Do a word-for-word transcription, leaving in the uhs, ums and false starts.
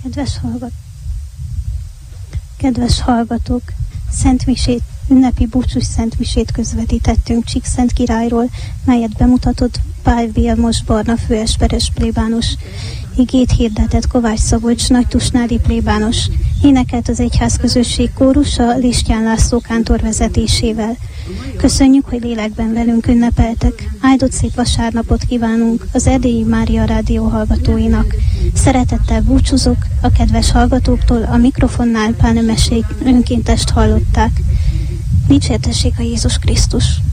Kedves hallgatók, Kedves hallgatók, Szentmisét, ünnepi búcsús szentmisét közvetítettünk Csíkszent királyról, melyet bemutatott Pál Vilmos Barna főesperes plébános. Igét hirdetett Kovács Szabolcs nagytusnádi plébános. Énekelt az egyházközösség kórusa Listyán László kántor vezetésével. Köszönjük, hogy lélekben velünk ünnepeltek. Áldott szép vasárnapot kívánunk az Erdélyi Mária Rádió hallgatóinak. Szeretettel búcsúzok a kedves hallgatóktól, a mikrofonnál Pál Nemesék önkéntest hallották. Dicsértessék a Jézus Krisztus!